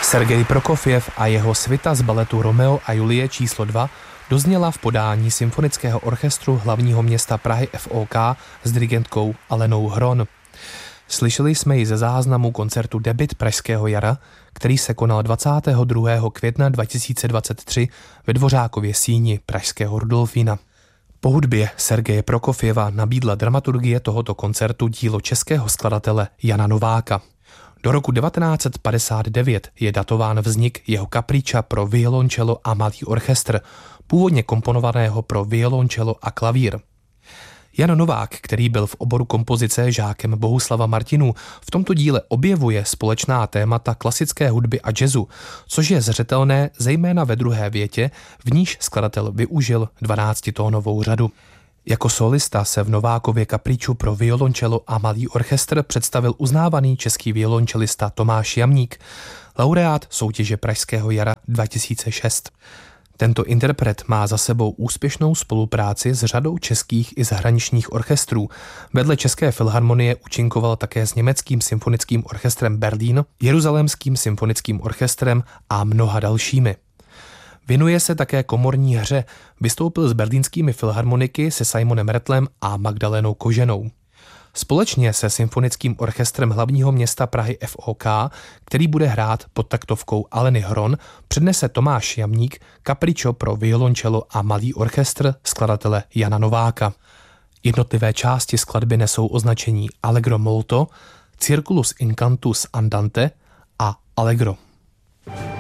Sergej Prokofjev a jeho svita z baletu Romeo a Julie číslo 2 dozněla v podání Symfonického orchestru hlavního města Prahy FOK s dirigentkou Alenou Hron. Slyšeli jsme ji ze záznamu koncertu Debut Pražského jara, který se konal 22. května 2023 ve Dvořákově síni pražského Rudolfína. Po hudbě Sergeje Prokofjeva nabídla dramaturgie tohoto koncertu dílo českého skladatele Jana Nováka. Do roku 1959 je datován vznik jeho kapriča pro violoncello a malý orchestr, původně komponovaného pro violoncello a klavír. Jan Novák, který byl v oboru kompozice žákem Bohuslava Martinů, v tomto díle objevuje společná témata klasické hudby a jazzu, což je zřetelné zejména ve druhé větě, v níž skladatel využil 12tónovou řadu. Jako solista se v Novákově kapriču pro violoncello a malý orchestr představil uznávaný český violončelista Tomáš Jamník, laureát soutěže Pražského jara 2006. Tento interpret má za sebou úspěšnou spolupráci s řadou českých i zahraničních orchestrů. Vedle České filharmonie účinkoval také s německým symfonickým orchestrem Berlín, jeruzalémským symfonickým orchestrem a mnoha dalšími. Věnuje se také komorní hře, vystoupil s berlínskými filharmoniky se Simonem Rattlem a Magdalénou Koženou. Společně se Symfonickým orchestrem hlavního města Prahy FOK, který bude hrát pod taktovkou Aleny Hron, přednese Tomáš Jamník kapričo pro violoncello a malý orchestr skladatele Jana Nováka. Jednotlivé části skladby nesou označení Allegro molto, Circulus incantus andante a Allegro.